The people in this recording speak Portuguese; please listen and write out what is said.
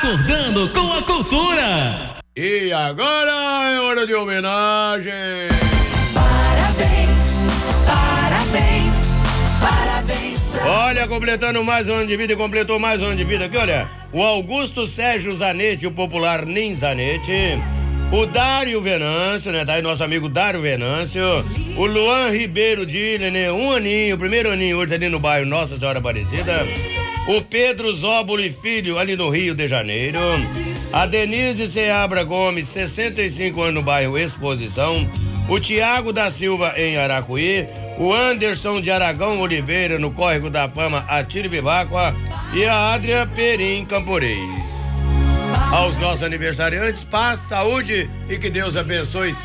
acordando com a cultura. E agora é hora de homenagem. Parabéns, parabéns, parabéns pra... Olha, completando mais um ano de vida e completou mais um ano de vida aqui, olha. O Augusto Sérgio Zanetti, o popular Nin Zanetti. O Dário Venâncio, né? Tá aí nosso amigo Dário Venâncio. O Luan Ribeiro Dilene, um aninho, primeiro aninho hoje ali no bairro Nossa Senhora Aparecida. O Pedro Zóboli Filho, ali no Rio de Janeiro. A Denise Seabra Gomes, 65 anos no bairro Exposição. O Tiago da Silva em Aracuí. O Anderson de Aragão Oliveira, no Córrego da Fama, Atiribibáqua. E a Adria Perim Camporês. Aos nossos aniversariantes, paz, saúde e que Deus abençoe